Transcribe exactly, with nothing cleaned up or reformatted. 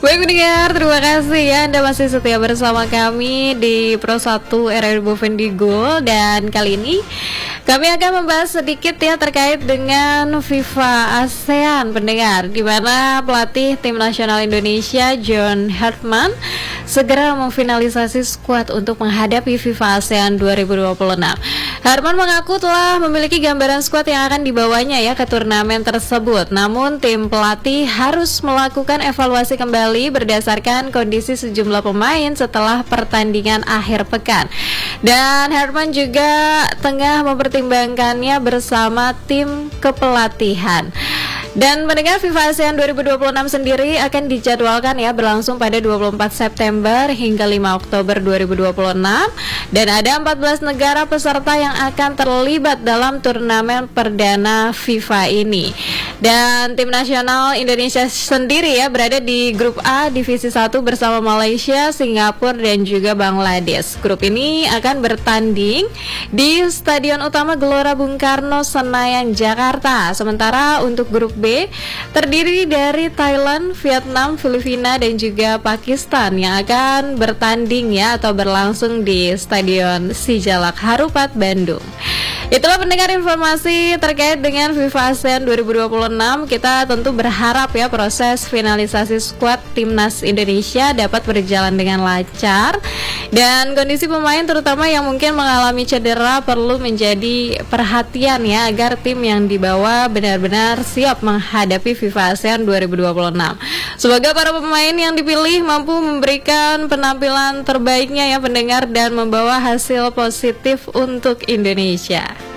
Baik pendengar, terima kasih ya Anda masih setia bersama kami di Pro satu R R B Bendigo. Dan kali ini kami akan membahas sedikit ya terkait dengan FIFA ASEAN pendengar, di mana pelatih tim nasional Indonesia John Hartman segera memfinalisasi skuad untuk menghadapi FIFA ASEAN dua ribu dua puluh enam. Hartman mengaku telah memiliki gambaran skuad yang akan dibawanya ya ke turnamen tersebut. Namun tim pelatih harus melakukan evaluasi kembali berdasarkan kondisi sejumlah pemain setelah pertandingan akhir pekan. Dan Hartman juga tengah mempertimbangkannya bersama tim kepelatihan. Dan mendengar FIFA ASEAN dua ribu dua puluh enam sendiri akan dijadwalkan ya berlangsung pada dua puluh empat September hingga lima Oktober dua ribu dua puluh enam, dan ada empat belas negara peserta yang akan terlibat dalam turnamen perdana FIFA ini. Dan tim nasional Indonesia sendiri ya berada di grup A divisi satu bersama Malaysia, Singapura dan juga Bangladesh. Grup ini akan bertanding di Stadion Utama Gelora Bung Karno, Senayan, Jakarta. Sementara untuk grup B terdiri dari Thailand, Vietnam, Filipina dan juga Pakistan yang akan bertanding ya atau berlangsung di Stadion Sijalak Harupat, Bandung. Itulah pendengar informasi terkait dengan FIFA ASEAN dua ribu dua puluh enam. Kita tentu berharap ya proses finalisasi skuad timnas Indonesia dapat berjalan dengan lancar, dan kondisi pemain terutama yang mungkin mengalami cedera perlu menjadi perhatian ya agar tim yang dibawa benar-benar siap menghadapi FIFA ASEAN dua ribu dua puluh enam. Semoga para pemain yang dipilih mampu memberikan penampilan terbaiknya ya pendengar dan membawa hasil positif untuk Indonesia.